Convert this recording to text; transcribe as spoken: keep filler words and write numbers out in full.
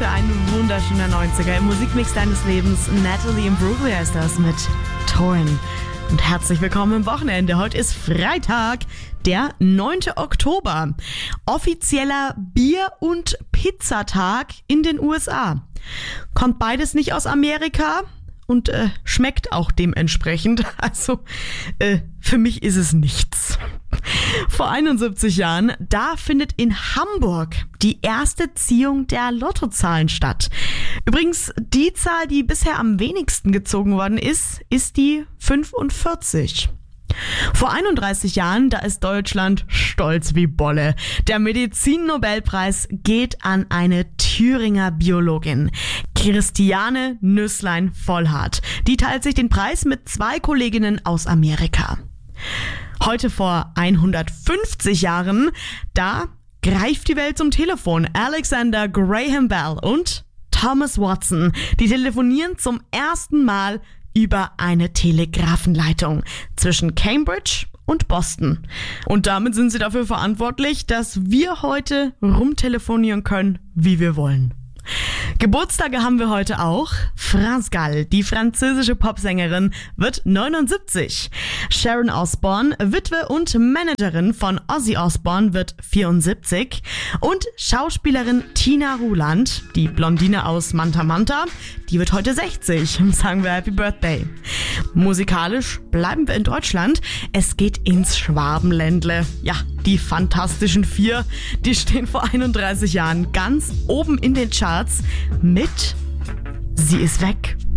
heute ein wunderschöner neunziger im Musikmix deines Lebens. Natalie Imbruglia ist das mit Torn. Und herzlich willkommen im Wochenende. Heute ist Freitag, der neunte Oktober. Offizieller Bier- und Pizzatag in den U S A. Kommt beides nicht aus Amerika und äh, schmeckt auch dementsprechend. Also äh, für mich ist es nichts. Vor einundsiebzig Jahren, da findet in Hamburg die erste Ziehung der Lottozahlen statt. Übrigens, die Zahl, die bisher am wenigsten gezogen worden ist, ist die fünfundvierzig. Vor einunddreißig Jahren, da ist Deutschland stolz wie Bolle. Der Medizin-Nobelpreis geht an eine Thüringer Biologin, Christiane Nüsslein-Vollhardt. Die teilt sich den Preis mit zwei Kolleginnen aus Amerika. Heute vor hundertfünfzig Jahren, da greift die Welt zum Telefon. Alexander Graham Bell und Thomas Watson, die telefonieren zum ersten Mal über eine Telegrafenleitung zwischen Cambridge und Boston. Und damit sind sie dafür verantwortlich, dass wir heute rumtelefonieren können, wie wir wollen. Geburtstage haben wir heute auch. France Gall, die französische Popsängerin, wird neunundsiebzig. Sharon Osbourne, Witwe und Managerin von Ozzy Osbourne, wird vierundsiebzig. Und Schauspielerin Tina Ruland, die Blondine aus Manta Manta, die wird heute sechzig. Sagen wir Happy Birthday. Musikalisch bleiben wir in Deutschland. Es geht ins Schwabenländle. Ja, die Fantastischen Vier, die stehen vor einunddreißig Jahren ganz oben in den Charts mit Sie ist weg.